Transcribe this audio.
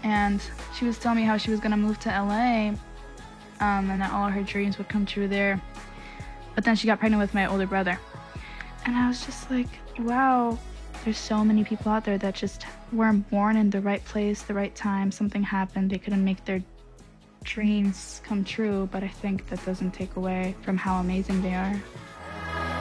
and she was telling me how she was gonna move to LA, and that all her dreams would come true there. But then she got pregnant with my older brother. And I was just like, wow, there's so many people out there that just weren't born in the right place, the right time. Something happened, they couldn't make their dreams come true, but I think that doesn't take away from how amazing they are.